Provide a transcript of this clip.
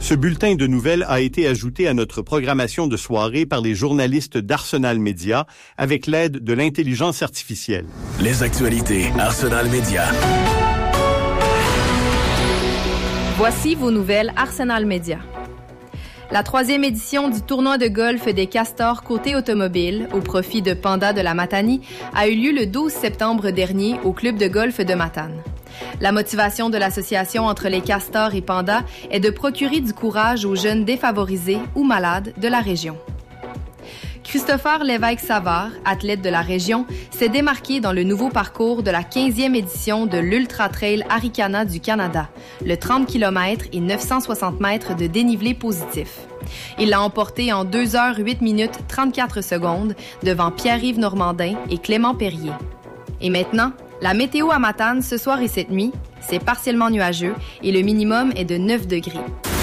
Ce bulletin de nouvelles a été ajouté à notre programmation de soirée par les journalistes d'Arsenal Média avec l'aide de l'intelligence artificielle. Les actualités Arsenal Média. Voici vos nouvelles Arsenal Média. La 3e édition du tournoi de golf des Castors côté automobile, au profit de Panda de la Matanie, a eu lieu le 12 septembre dernier au club de golf de Matane. La motivation de l'association entre les Castors et Panda est de procurer du courage aux jeunes défavorisés ou malades de la région. Christopher Lévesque-Savard, athlète de la région, s'est démarqué dans le nouveau parcours de la 15e édition de l'Ultra Trail Arikana du Canada, le 30 km et 960 mètres de dénivelé positif. Il l'a emporté en 2 heures 8 minutes 34 secondes devant Pierre-Yves Normandin et Clément Perrier. Et maintenant, la météo à Matane ce soir et cette nuit, c'est partiellement nuageux et le minimum est de 9 degrés.